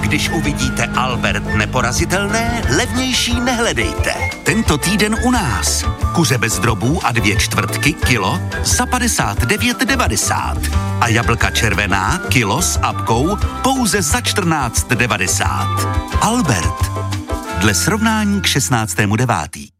Když uvidíte Albert neporazitelné, levnější nehledejte. Tento týden u nás. Kuře bez drobů a 2/4 kilo za 59,90. A jablka červená kilo s apkou pouze za 14,90. Albert. Dle srovnání k 16.9.